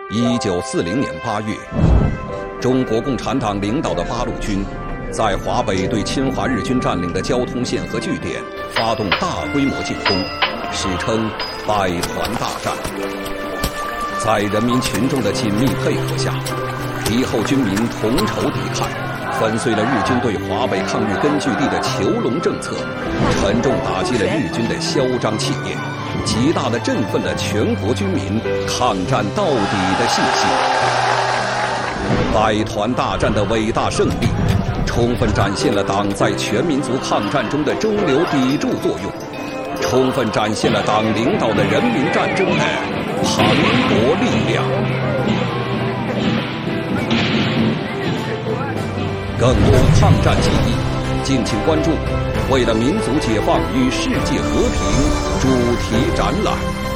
1940年8月，中国共产党领导的八路军在华北对侵华日军占领的交通线和据点发动大规模进攻，史称百团大战。在人民群众的紧密配合下，敌后军民同仇敌忾，粉碎了日军对华北抗日根据地的囚笼政策，沉重打击了日军的嚣张气焰，极大地振奋了全国军民抗战到底的信心。百团大战的伟大胜利，充分展现了党在全民族抗战中的中流砥柱作用，充分展现了党领导的人民战争的磅礴力量。更多抗战记忆，敬请关注为了民族解放与世界和平主题展览。